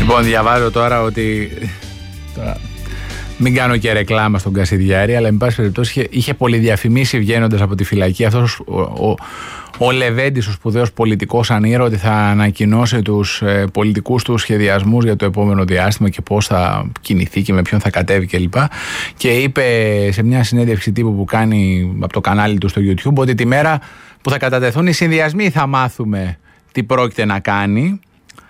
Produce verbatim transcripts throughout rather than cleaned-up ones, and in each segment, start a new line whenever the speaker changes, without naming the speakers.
Λοιπόν, διαβάζω τώρα ότι. Τώρα, μην κάνω και ρεκλάμα στον Κασιδιάρη, αλλά εν πάση περιπτώσει είχε, είχε πολυδιαφημίσει βγαίνοντας από τη φυλακή αυτός ο, ο, ο Λεβέντης, ο σπουδαίος πολιτικός ανήρω, ότι θα ανακοινώσει τους ε, πολιτικούς του σχεδιασμούς για το επόμενο διάστημα και πώς θα κινηθεί και με ποιον θα κατέβει κλπ. Και, και είπε σε μια συνέντευξη τύπου που κάνει από το κανάλι του στο YouTube ότι τη μέρα που θα κατατεθούν οι συνδυασμοί θα μάθουμε τι πρόκειται να κάνει.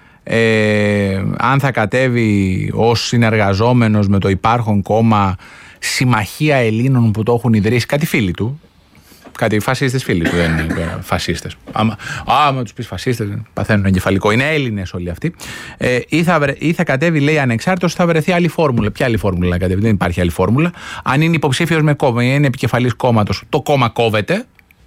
Ε, αν θα κατέβει ως συνεργαζόμενος με το υπάρχον κόμμα Συμμαχία Ελλήνων που το έχουν ιδρύσει, κάτι φίλοι του, κάτι φασίστες φίλοι του, δεν είναι φασίστες. Άμα, άμα τους πεις φασίστες παθαίνουν εγκεφαλικό, είναι Έλληνες όλοι αυτοί. ε, ή, θα βρε, ή θα κατέβει, λέει, ανεξάρτητος, θα βρεθεί άλλη φόρμουλα. Ποια άλλη φόρμουλα να κατέβει? Δεν υπάρχει άλλη φόρμουλα. Αν είναι υποψήφιος με κόμμα ή είναι επικεφαλής κόμματος, το κόμμα κόβεται,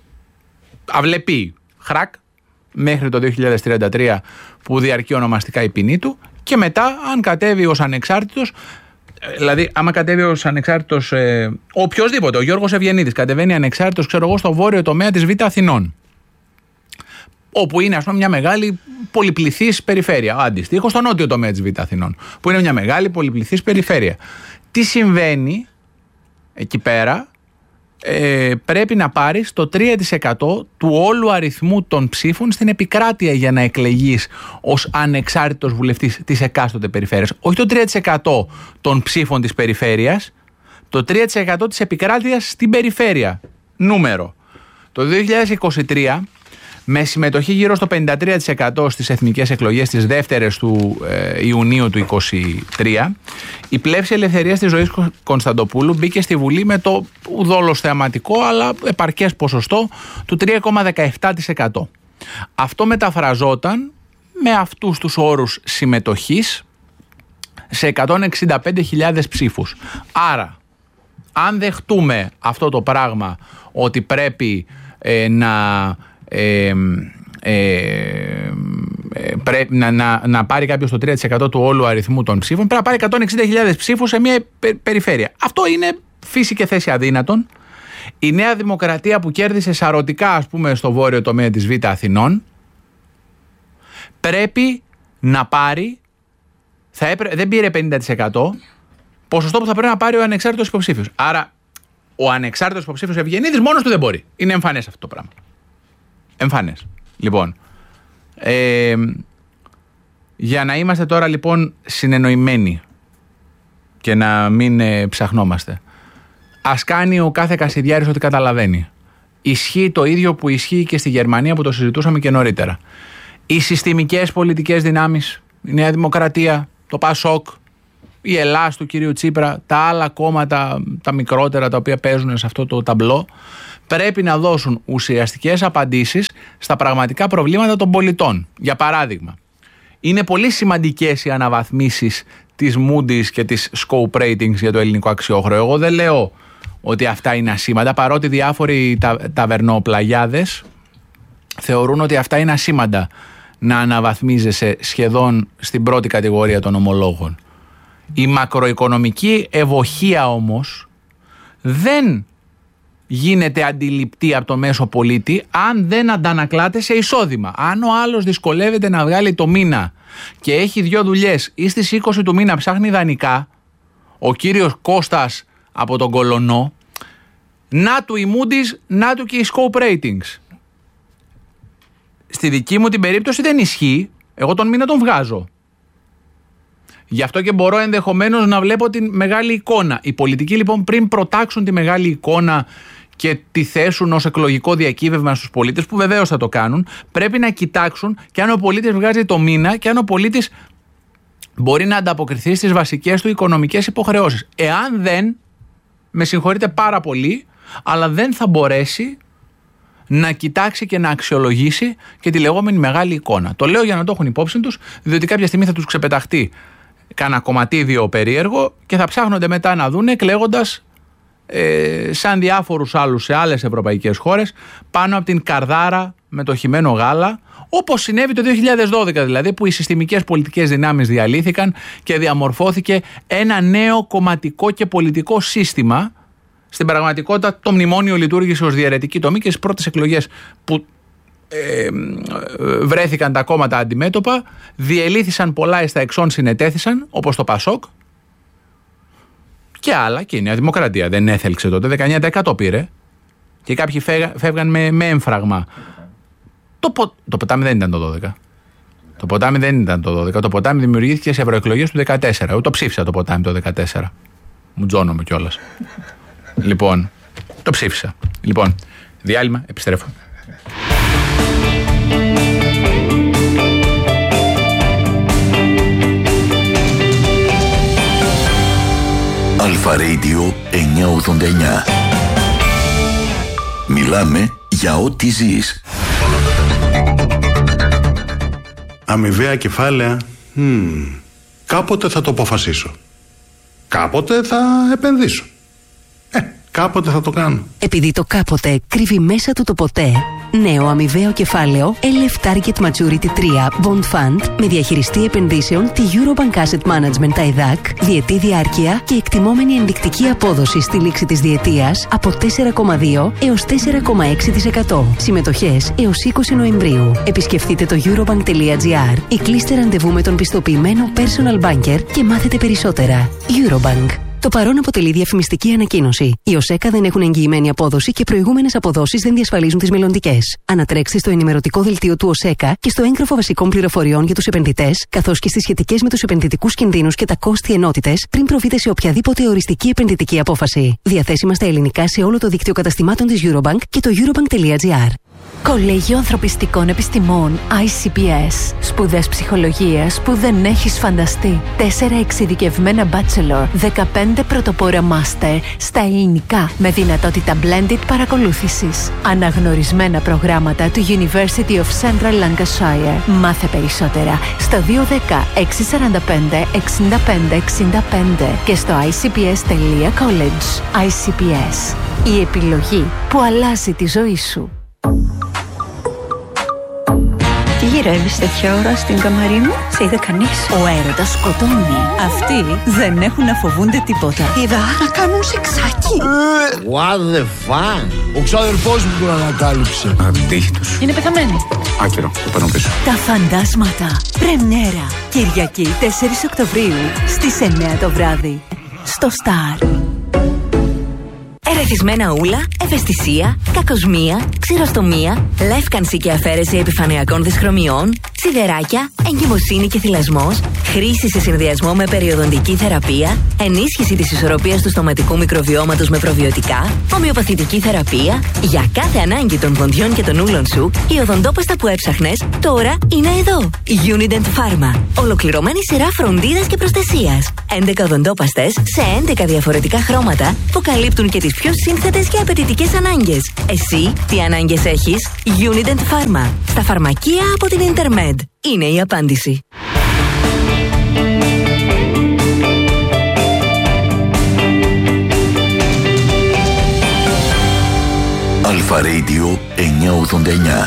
αυλεπεί χρακ μέχρι το δύο χιλιάδες τριάντα τρία που διαρκεί ονομαστικά η ποινή του, και μετά αν κατέβει ως ανεξάρτητος, δηλαδή άμα κατέβει ως ανεξάρτητος ε, οποιοσδήποτε, ο Γιώργος Ευγενίδης κατεβαίνει ανεξάρτητος, ξέρω εγώ, στο βόρειο τομέα της Β' Αθηνών, όπου είναι, ας πούμε, μια μεγάλη πολυπληθής περιφέρεια, αντιστοίχως στο νότιο τομέα της Β' Αθηνών, που είναι μια μεγάλη πολυπληθής περιφέρεια. Τι συμβαίνει εκεί πέρα? Ε, πρέπει να πάρεις το τρία τοις εκατό του όλου αριθμού των ψήφων στην επικράτεια για να εκλεγείς ως ανεξάρτητος βουλευτής της εκάστοτε περιφέρειας. Όχι το τρία τοις εκατό των ψήφων της περιφέρειας, το τρία τοις εκατό της επικράτειας στην περιφέρεια. Νούμερο. Το δύο χιλιάδες είκοσι τρία, με συμμετοχή γύρω στο πενήντα τρία τοις εκατό στις εθνικές εκλογές τις δεύτερες του ε, Ιουνίου του είκοσι τρία, η Πλεύση Ελευθερίας της Ζωής Κωνσταντοπούλου μπήκε στη Βουλή με το ουδόλως θεαματικό αλλά επαρκές ποσοστό του τρία κόμμα δεκαεπτά τοις εκατό. Αυτό μεταφραζόταν με αυτούς τους όρους συμμετοχής σε εκατόν εξήντα πέντε χιλιάδες ψήφους. Άρα, αν δεχτούμε αυτό το πράγμα, ότι πρέπει ε, να... Ε, ε, πρέπει να, να, να πάρει κάποιος το τρία τοις εκατό του όλου αριθμού των ψήφων, πρέπει να πάρει εκατόν εξήντα χιλιάδες ψήφους σε μια πε, περιφέρεια. Αυτό είναι φύση και θέση αδύνατον. Η Νέα Δημοκρατία, που κέρδισε σαρωτικά, ας πούμε, στο βόρειο τομέα της Β' Αθηνών, πρέπει να πάρει, θα έπρε, δεν πήρε πενήντα τοις εκατό, ποσοστό που θα πρέπει να πάρει ο ανεξάρτητος υποψήφιος. Άρα ο ανεξάρτητος υποψήφιος Ευγενίδης μόνος του δεν μπορεί. Είναι εμφανές αυτό το πράγμα. Εμφανές. Λοιπόν, ε, για να είμαστε τώρα λοιπόν συνεννοημένοι και να μην ε, ψαχνόμαστε, ας κάνει ο κάθε Κασιδιάρης ό,τι καταλαβαίνει. Ισχύει το ίδιο που ισχύει και στη Γερμανία, που το συζητούσαμε και νωρίτερα. Οι συστημικές πολιτικές δυνάμεις, η Νέα Δημοκρατία, το ΠΑΣΟΚ, η Ελλάς του κυρίου Τσίπρα, τα άλλα κόμματα, τα μικρότερα, τα οποία παίζουν σε αυτό το ταμπλό, πρέπει να δώσουν ουσιαστικές απαντήσεις στα πραγματικά προβλήματα των πολιτών. Για παράδειγμα, είναι πολύ σημαντικές οι αναβαθμίσεις της Moody's και της Scope Ratings για το ελληνικό αξιόχρεο. Εγώ δεν λέω ότι αυτά είναι ασήμαντα, παρότι διάφοροι τα, ταβερνοπλαγιάδες θεωρούν ότι αυτά είναι ασήμαντα να αναβαθμίζεσαι σχεδόν στην πρώτη κατηγορία των ομολόγων. Η μακροοικονομική ευοχία όμως δεν γίνεται αντιληπτή από το μέσο πολίτη αν δεν αντανακλάται σε εισόδημα. Αν ο άλλος δυσκολεύεται να βγάλει το μήνα και έχει δύο δουλειές ή στις είκοσι του μήνα ψάχνει δανεικά, ο κύριος Κώστας από τον Κολονό, να του η Moody's, να του και οι Scope Ratings. Στη δική μου την περίπτωση δεν ισχύει, εγώ τον μήνα τον βγάζω. Γι' αυτό και μπορώ ενδεχομένως να βλέπω τη μεγάλη εικόνα. Οι πολιτικοί λοιπόν, πριν προτάξουν τη μεγάλη εικόνα και τη θέσουν ως εκλογικό διακύβευμα στους πολίτες, που βεβαίως θα το κάνουν, πρέπει να κοιτάξουν και αν ο πολίτης βγάζει το μήνα και αν ο πολίτης μπορεί να ανταποκριθεί στις βασικές του οικονομικές υποχρεώσεις. Εάν δεν, με συγχωρείτε πάρα πολύ, αλλά δεν θα μπορέσει να κοιτάξει και να αξιολογήσει και τη λεγόμενη μεγάλη εικόνα. Το λέω για να το έχουν υπόψη τους, διότι κάποια στιγμή θα τους ξεπεταχτεί κάνα κομματίδιο περίεργο και θα ψάχνονται μετά να δούνε, κλαίγοντας ε, σαν διάφορους άλλους σε άλλες ευρωπαϊκές χώρες, πάνω από την καρδάρα με το χυμένο γάλα, όπως συνέβη το δύο χιλιάδες δώδεκα δηλαδή, που οι συστημικές πολιτικές δυνάμεις διαλύθηκαν και διαμορφώθηκε ένα νέο κομματικό και πολιτικό σύστημα. Στην πραγματικότητα το μνημόνιο λειτουργήσε ως διαιρετική τομή και στις πρώτες εκλογές που ε, βρέθηκαν τα κόμματα αντιμέτωπα, διελήθησαν πολλά στα εξών, συνετέθησαν, όπως το Πασόκ και άλλα, και η Νέα Δημοκρατία δεν έθελξε τότε, δεκαεννιά τοις εκατό πήρε και κάποιοι φεύγαν, φεύγαν με, με έμφραγμα. Το, πο, το ποτάμι δεν ήταν το δώδεκα. Το ποτάμι δεν ήταν το δώδεκα. Το ποτάμι δημιουργήθηκε σε ευρωεκλογές του δεκατέσσερα. Εγώ το ψήφισα το ποτάμι το δεκατέσσερα. Μου τζώνομαι κιόλας. Λοιπόν, το ψήφισα. Λοιπόν, διάλειμμα, επιστρέφω.
Αλφα Radio εννιακόσια ογδόντα εννιά. Μιλάμε για ό,τι ζεις.
Αμοιβαία κεφάλαια, hmm, κάποτε θα το αποφασίσω. Κάποτε θα επενδύσω. Ε, κάποτε θα το κάνω.
Επειδή το κάποτε κρύβει μέσα του το ποτέ, νέο αμοιβαίο κεφάλαιο ελ εφ Target Maturity τρία Bond Fund με διαχειριστή επενδύσεων τη Eurobank Asset Management τα ΕΔΑΚ, διετή διάρκεια και εκτιμόμενη ενδεικτική απόδοση στη λήξη της διετίας από τέσσερα κόμμα δύο έως τέσσερα κόμμα έξι τοις εκατό. Συμμετοχές έως είκοσι Νοεμβρίου. Επισκεφτείτε το eurobank.gr ή κλείστε ραντεβού με τον πιστοποιημένο personal banker και μάθετε περισσότερα. Eurobank. Το παρόν αποτελεί διαφημιστική ανακοίνωση. Οι ΟΣΕΚΑ δεν έχουν εγγυημένη απόδοση και προηγούμενες αποδόσεις δεν διασφαλίζουν τις μελλοντικές. Ανατρέξτε στο ενημερωτικό δελτίο του ΟΣΕΚΑ και στο έγγραφο βασικών πληροφοριών για τους επενδυτές, καθώς και στις σχετικές με τους επενδυτικούς κινδύνους και τα κόστη ενότητες, πριν προβείτε σε οποιαδήποτε οριστική επενδυτική απόφαση. Διαθέσιμα στα ελληνικά σε όλο το δίκτυο καταστημάτων της Eurobank και το eurobank.gr.
Κολέγιο Ανθρωπιστικών Επιστημών άι σι πι ες. Σπουδές ψυχολογίας που δεν έχεις φανταστεί. Τέσσερα εξειδικευμένα bachelor, δεκαπέντε πρωτοπόρα master στα ελληνικά με δυνατότητα blended παρακολούθησης. Αναγνωρισμένα προγράμματα του University of Central Lancashire. Μάθε περισσότερα στο δύο ένα μηδέν έξι τέσσερα πέντε εξήντα πέντε εξήντα πέντε και στο άι σι πι ες τελεία college. άι σι πι ες. Η επιλογή που αλλάζει τη ζωή σου.
Τι γυρεύεις τέτοια ώρα στην καμαρί μου? Σε είδε κανείς?
Ο έρωτας σκοτώνει. Αυτοί δεν έχουν να φοβούνται τίποτα.
Είδα να κάνουν σεξάκι.
What the fuck? Ο ξάδερφός μου τον ανακάλυψε.
Αντίχη τους.
Είναι πεθαμένοι.
Άκυρο, το παίρνω πίσω.
Τα φαντάσματα. Πρεμιέρα. Κυριακή τέσσερις Οκτωβρίου στις εννιά το βράδυ. Στο Star.
Ερεθισμένα ούλα, ευαισθησία, κακοσμία, ξηροστομία, λεύκανση και αφαίρεση επιφανειακών δυσχρωμιών, σιδεράκια, εγκυμοσύνη και θυλασμός, χρήση σε συνδυασμό με περιοδοντική θεραπεία, ενίσχυση της ισορροπίας του στοματικού μικροβιώματος με προβιωτικά, ομοιοπαθητική θεραπεία. Για κάθε ανάγκη των δοντιών και των ούλων σου, η οδοντόπαστα που έψαχνες τώρα είναι εδώ. Unident Pharma. Ολοκληρωμένη σειρά φροντίδας και προστασίας. έντεκα οδοντόπαστες σε έντεκα διαφορετικά χρώματα που καλύπτουν και τις πιο σύνθετες και απαιτητικές ανάγκες. Εσύ τι ανάγκες έχεις? Unident Pharma. Στα φαρμακεία από την Intermed. Είναι η απάντηση.
Αλφα Radio εννιακόσια ογδόντα εννιά.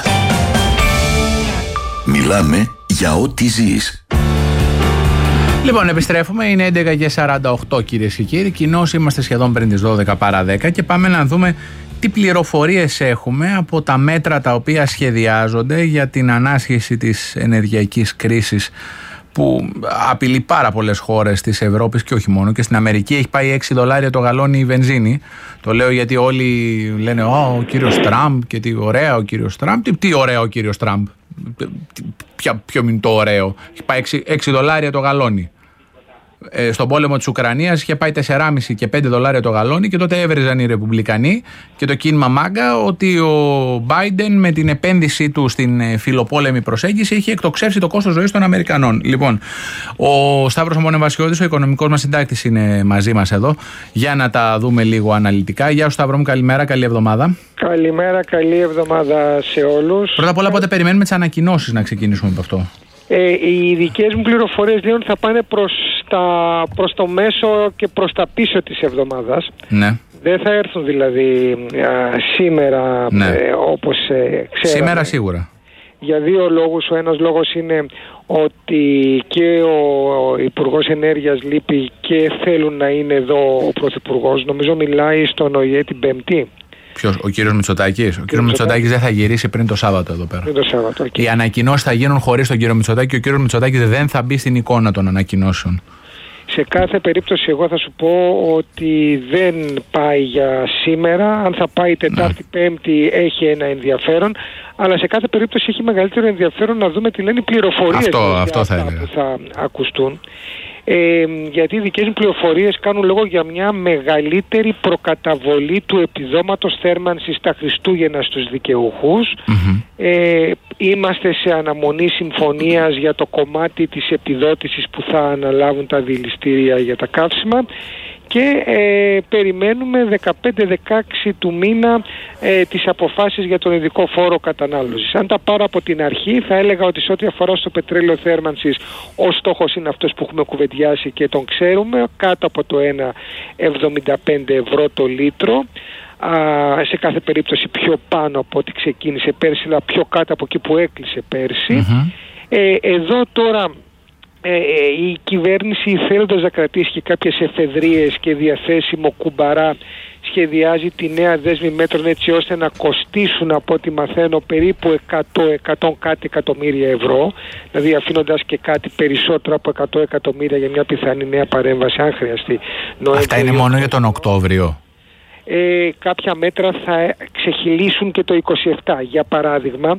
Μιλάμε για ό,τι ζεις.
Λοιπόν, επιστρέφουμε. Είναι έντεκα και σαράντα οκτώ, κυρίες και κύριοι. Κοινώς είμαστε σχεδόν πριν τις δώδεκα παρά δέκα και πάμε να δούμε τι πληροφορίες έχουμε από τα μέτρα τα οποία σχεδιάζονται για την ανάσχεση της ενεργειακής κρίσης που απειλεί πάρα πολλές χώρες της Ευρώπης και όχι μόνο. Και στην Αμερική έχει πάει έξι δολάρια το γαλόνι η βενζίνη. Το λέω γιατί όλοι λένε «Ω, ο κύριος Τραμπ και τι ωραία ο κύριος Τραμπ». Τι, τι ωραίο ο κύριος Τραμπ. Ποιο, ποιο είναι το ωραίο? Έχει πάει έξι δολάρια το γαλόνι. Ε, στον πόλεμο της Ουκρανίας είχε πάει τέσσερα κόμμα πέντε και πέντε δολάρια το γαλόνι και τότε έβριζαν οι Ρεπουμπλικανοί και το κίνημα Μάγκα ότι ο Μπάιντεν με την επένδυσή του στην φιλοπόλεμη προσέγγιση είχε εκτοξεύσει το κόστος ζωής των Αμερικανών. Λοιπόν, ο Σταύρος Μονεβασιώτης, ο οικονομικός μας συντάκτης, είναι μαζί μας εδώ για να τα δούμε λίγο αναλυτικά. Γεια σου Σταύρο μου, καλημέρα, καλή εβδομάδα.
Καλημέρα, καλή εβδομάδα σε όλους.
Πρώτα απ' όλα, πότε περιμένουμε τις ανακοινώσεις, να ξεκινήσουμε από αυτό?
Ε, οι δικές μου πληροφορίες λένε ότι θα πάνε προς, τα, προς το μέσο και προς τα πίσω της εβδομάδας.
Ναι.
Δεν θα έρθουν δηλαδή α, σήμερα,
ναι.
ε, όπως ε, ξέραμε.
Σήμερα σίγουρα.
Για δύο λόγους. Ο ένας λόγος είναι ότι και ο Υπουργός Ενέργειας λείπει και θέλουν να είναι εδώ ο Πρωθυπουργός. Νομίζω μιλάει στον ΟΗΕ την Πέμπτη.
Ποιος, ο κύριος Μητσοτάκης? Ο κύριος Μητσοτάκης δεν θα γυρίσει πριν το Σάββατο εδώ πέρα.
Το Σάββατο, okay.
Οι ανακοινώσεις θα γίνουν χωρίς τον κύριο Μητσοτάκη και ο κύριος Μητσοτάκης δεν θα μπει στην εικόνα των ανακοινώσεων.
Σε κάθε περίπτωση εγώ θα σου πω ότι δεν πάει για σήμερα. Αν θα πάει Τετάρτη, ναι. Πέμπτη έχει ένα ενδιαφέρον, αλλά σε κάθε περίπτωση έχει μεγαλύτερο ενδιαφέρον να δούμε τι λένε οι πληροφορίες
αυτό, αυτό θα
που θα ακουστούν. Ε, γιατί οι δικές μου πληροφορίες κάνουν λόγο για μια μεγαλύτερη προκαταβολή του επιδόματος θέρμανσης τα Χριστούγεννα στους δικαιούχους. Mm-hmm. Ε, είμαστε σε αναμονή συμφωνίας για το κομμάτι της επιδότησης που θα αναλάβουν τα δηληστήρια για τα καύσιμα και ε, περιμένουμε δεκαπέντε δεκαέξι του μήνα ε, τις αποφάσεις για τον ειδικό φόρο κατανάλωσης. Αν τα πάρω από την αρχή θα έλεγα ότι σε ό,τι αφορά στο πετρέλαιο θέρμανσης ο στόχος είναι αυτός που έχουμε κουβεντιάσει και τον ξέρουμε, κάτω από το ένα εβδομήντα πέντε ευρώ το λίτρο. Α, σε κάθε περίπτωση πιο πάνω από ό,τι ξεκίνησε πέρσι, αλλά πιο κάτω από εκεί που έκλεισε πέρσι. Mm-hmm. Ε, εδώ τώρα Ε, η κυβέρνηση, θέλοντας να κρατήσει και κάποιες εφεδρίες και διαθέσιμο κουμπαρά, σχεδιάζει τη νέα δέσμη μέτρων έτσι ώστε να κοστίσουν, από ό,τι μαθαίνω, περίπου εκατό, εκατό κάτι εκατομμύρια ευρώ, δηλαδή αφήνοντας και κάτι περισσότερο από εκατό εκατομμύρια για μια πιθανή νέα παρέμβαση αν χρειαστεί.
Αυτά είναι μόνο για τον Οκτώβριο?
Ε, κάποια μέτρα θα ξεχυλήσουν και το είκοσι επτά, για παράδειγμα,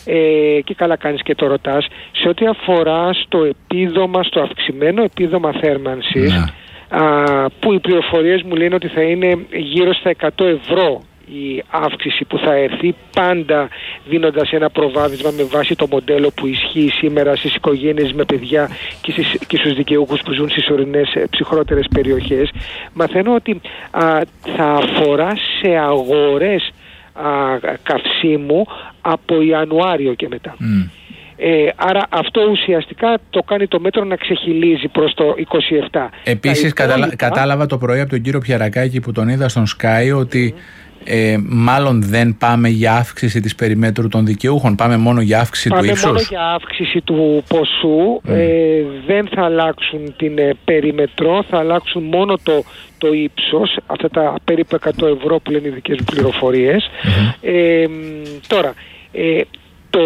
ε, και καλά κάνεις και το ρωτάς, σε ό,τι αφορά στο επίδομα, στο αυξημένο επίδομα θέρμανσης, yeah. α, που οι πληροφορίες μου λένε ότι θα είναι γύρω στα εκατό ευρώ η αύξηση που θα έρθει, πάντα δίνοντας ένα προβάδισμα με βάση το μοντέλο που ισχύει σήμερα στις οικογένειες με παιδιά και, στις, και στους δικαιούχους που ζουν στις ορεινές ψυχρότερες περιοχές. Μαθαίνω ότι α, θα αφορά σε αγορές α, καυσίμου από Ιανουάριο και μετά. Mm. Ε, άρα αυτό ουσιαστικά το κάνει το μέτρο να ξεχυλίζει προς το είκοσι επτά.
Επίσης υπόλοιπα... κατάλαβα το πρωί από τον κύριο Πιαρακάκη που τον είδα στον Sky ότι mm. Ε, μάλλον δεν πάμε για αύξηση της περιμέτρου των δικαιούχων, πάμε μόνο για αύξηση
πάμε
του ύψους.
Πάμε μόνο για αύξηση του ποσού, mm. ε, δεν θα αλλάξουν την ε, περίμετρο, θα αλλάξουν μόνο το, το ύψος, αυτά τα περίπου εκατό ευρώ που λένε οι δικές μου πληροφορίες. Mm-hmm. Ε, τώρα, ε, το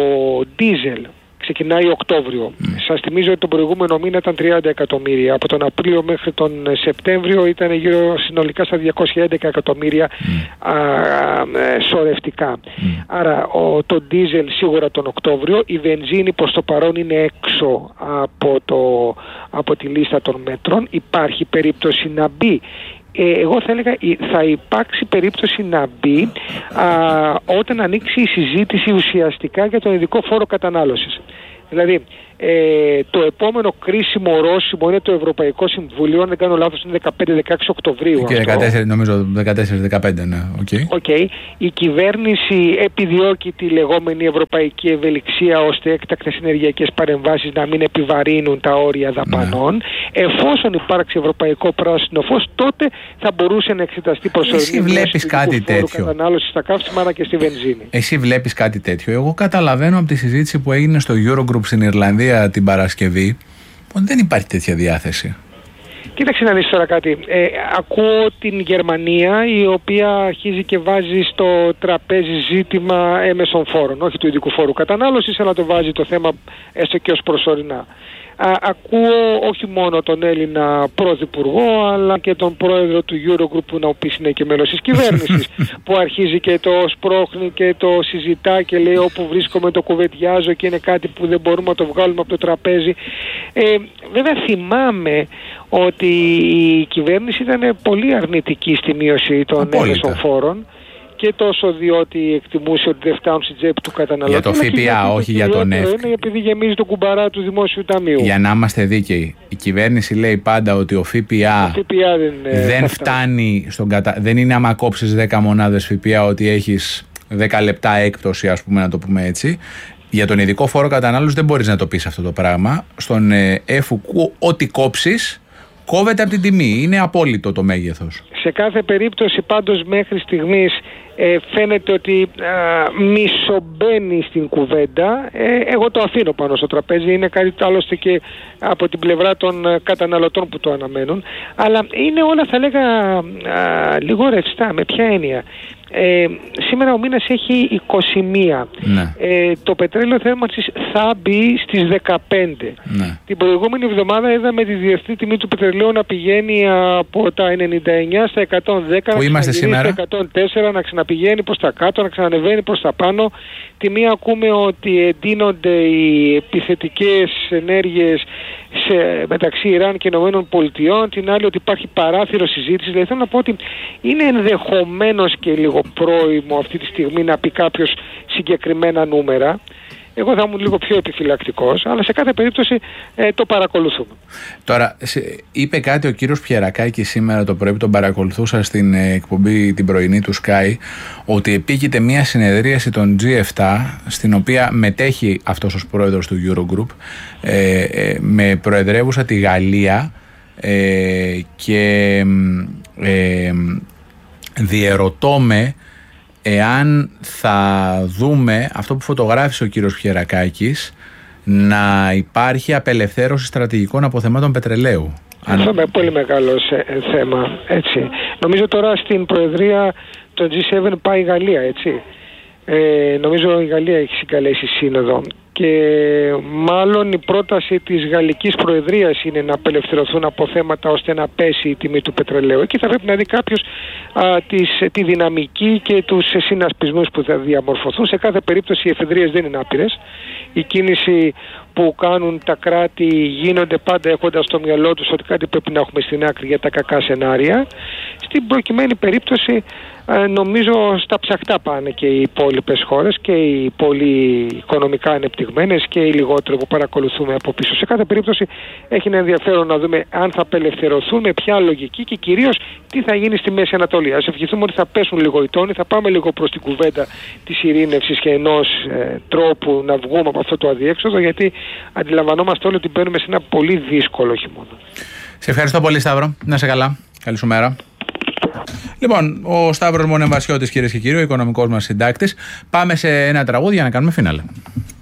ντίζελ ξεκινάει Οκτώβριο. Mm. Σας θυμίζω ότι τον προηγούμενο μήνα ήταν τριάντα εκατομμύρια. Από τον Απρίλιο μέχρι τον Σεπτέμβριο ήταν γύρω συνολικά στα διακόσια έντεκα εκατομμύρια mm. α, α, σωρευτικά. Mm. Άρα ο, το ντίζελ σίγουρα τον Οκτώβριο. Η βενζίνη προς το παρόν είναι έξω από, το, από τη λίστα των μέτρων. Υπάρχει περίπτωση να μπει. Ε, εγώ θα έλεγα θα υπάρξει περίπτωση να μπει α, όταν ανοίξει η συζήτηση ουσιαστικά για τον ειδικό φόρο κατανάλωσης. Δηλαδή ε, το επόμενο κρίσιμο ορόσημο είναι το Ευρωπαϊκό Συμβούλιο, αν δεν κάνω λάθος είναι δεκαπέντε δεκαέξι Οκτωβρίου. Και
δεκατέσσερα, νομίζω δεκατέσσερα δεκαπέντε, ναι. Okay.
Okay. Η κυβέρνηση επιδιώκει τη λεγόμενη ευρωπαϊκή ευελιξία ώστε έκτακτες ενεργειακές παρεμβάσεις να μην επιβαρύνουν τα όρια δαπανών. Ναι. Εφόσον υπάρξει ευρωπαϊκό πράσινο φως, τότε θα μπορούσε να εξεταστεί προσωρινή
μείωση του φόρου
κατανάλωσης στα καύσιμα αλλά και στη βενζίνη.
Εσύ βλέπεις κάτι τέτοιο? Εγώ καταλαβαίνω από τη συζήτηση που έγινε στο Eurogroup στην Ιρλανδία την Παρασκευή ότι δεν υπάρχει τέτοια διάθεση.
Κοίταξε να δεις τώρα κάτι. Ε, ακούω την Γερμανία η οποία αρχίζει και βάζει στο τραπέζι ζήτημα έμεσων φόρων, όχι του ειδικού φόρου κατανάλωσης, αλλά το βάζει το θέμα έστω και ως προσωρινά. Α, ακούω όχι μόνο τον Έλληνα πρωθυπουργό αλλά και τον πρόεδρο του Eurogroup που να οποίς είναι και μέλος της κυβέρνησης που αρχίζει και το σπρώχνει και το συζητά και λέει όπου βρίσκομαι το κουβεντιάζω και είναι κάτι που δεν μπορούμε να το βγάλουμε από το τραπέζι. Ε, βέβαια θυμάμαι ότι η κυβέρνηση ήταν πολύ αρνητική στη μείωση των έμεσων φόρων και τόσο διότι εκτιμούσε ότι δεν φτάνουν στην τσέπη του καταναλωτή.
Για το ΦΠΑ, όχι για τον ΕΦΚ.
Είναι επειδή γεμίζει το κουμπαρά του Δημόσιου Ταμείου.
Για να είμαστε δίκαιοι, η κυβέρνηση λέει πάντα ότι ο ΦΠΑ, ο ΦΠΑ δεν, δεν φτάνει στον κατα... Δεν είναι άμα κόψεις δέκα μονάδες ΦΠΑ ότι έχεις δέκα λεπτά έκπτωση, ας πούμε, να το πούμε έτσι. Για τον ειδικό φόρο κατανάλωσης δεν μπορείς να το πεις αυτό το πράγμα. Στον ΕΦΚ, ό,τι κόψεις κόβεται από την τιμή. Είναι απόλυτο το μέγεθος.
Σε κάθε περίπτωση πάντως μέχρι στιγμής ε, φαίνεται ότι ε, μισομπαίνει στην κουβέντα. Ε, εγώ το αφήνω πάνω στο τραπέζι, είναι κάτι άλλωστε και από την πλευρά των καταναλωτών που το αναμένουν, αλλά είναι όλα θα λέγα ε, λίγο ρευστά. Με ποια έννοια? Ε, σήμερα ο μήνας έχει είκοσι μία.
Ναι.
Ε, το πετρέλαιο θέρμανσης θα μπει στις δεκαπέντε.
Ναι.
Την προηγούμενη εβδομάδα είδαμε τη διεθνή τιμή του πετρελαίου να πηγαίνει από τα ενενήντα εννιά στα εκατόν δέκα,
που
να
είμαστε σήμερα
στα εκατόν τέσσερα, να ξαναπηγαίνει προς τα κάτω, να ξανανεβαίνει προς τα πάνω. Τη μία ακούμε ότι εντείνονται οι επιθετικές ενέργειες σε, μεταξύ Ιράν και Ηνωμένων Πολιτειών, την άλλη ότι υπάρχει παράθυρο συζήτηση. Δηλαδή θέλω να πω ότι είναι ενδεχομένως και λίγο πρόημο αυτή τη στιγμή να πει κάποιος συγκεκριμένα νούμερα. Εγώ θα ήμουν λίγο πιο επιφυλακτικός, αλλά σε κάθε περίπτωση ε, το παρακολουθούμε.
Τώρα, είπε κάτι ο κύριος Πιερακάκης σήμερα το πρωί που τον παρακολουθούσα στην εκπομπή την πρωινή του Sky, ότι επίκειται μια συνεδρίαση των τζι επτά, στην οποία μετέχει αυτός ως πρόεδρος του Eurogroup, ε, ε, με προεδρεύουσα τη Γαλλία, ε, και ε, διερωτώ με εάν θα δούμε αυτό που φωτογράφησε ο κύριος Πιερακάκης, να υπάρχει απελευθέρωση στρατηγικών αποθεμάτων πετρελαίου.
Αυτό είναι πολύ μεγάλο θέμα, έτσι. Νομίζω τώρα στην προεδρία των τζι επτά πάει η Γαλλία, έτσι. Ε, νομίζω η Γαλλία έχει συγκαλέσει σύνοδο και μάλλον η πρόταση της Γαλλικής Προεδρίας είναι να απελευθερωθούν αποθέματα ώστε να πέσει η τιμή του πετρελαίου. Εκεί θα πρέπει να δει κάποιος α, τις, τη δυναμική και τους συνασπισμούς που θα διαμορφωθούν. Σε κάθε περίπτωση οι εφεδρείες δεν είναι άπειρες. Η κίνηση που κάνουν τα κράτη γίνονται πάντα έχοντας στο μυαλό τους ότι κάτι πρέπει να έχουμε στην άκρη για τα κακά σενάρια. Στην προκειμένη περίπτωση ε, νομίζω στα ψαχτά πάνε και οι υπόλοιπες χώρες και οι πολύ οικονομικά ανεπτυγμένες και οι λιγότερο που παρακολουθούμε από πίσω. Σε κάθε περίπτωση έχει ένα ενδιαφέρον να δούμε αν θα απελευθερωθούν, με ποια λογική και κυρίως τι θα γίνει στη Μέση Ανατολή. Ας ευχηθούμε ότι θα πέσουν λίγο οι τόνοι, θα πάμε λίγο προς την κουβέντα της ειρήνευσης και ενός ε, τρόπου να βγούμε από αυτό το αδιέξοδο, γιατί αντιλαμβανόμαστε όλοι ότι μπαίνουμε σε ένα πολύ δύσκολο χειμώνα.
Σε ευχαριστώ πολύ, Σταύρο. Να είσαι καλά. Καλή σου μέρα. Λοιπόν, ο Σταύρος Μονεμβασιώτης, κυρίες και κύριοι, ο οικονομικός μας συντάκτης. Πάμε σε ένα τραγούδι για να κάνουμε φινάλε.